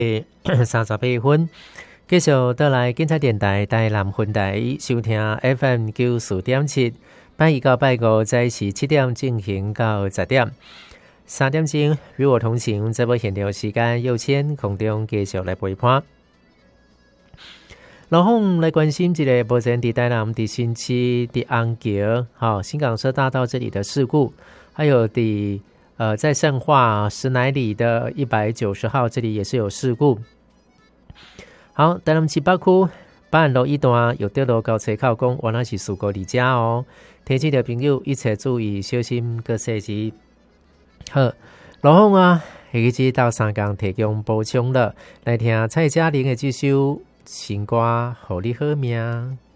38分，继续倒来警察电台台南分台收听 FM 94.7，拜一到拜五在是7点进行到10点，3点钟与我同行，这部现场时间右千空中继续来陪伴。然后来关心这个目前在台南的新区的安桥，新港社大道这里的事故，还有在圣化石乃里的190号这里也是有事故。好，台南市北区北安路一段有道路交叉口讲原来是事故离家哦，提醒的朋友一切注意小心各细节。好，然后一直到3港提供补充了，来听蔡嘉玲的这首新歌《予你好命》。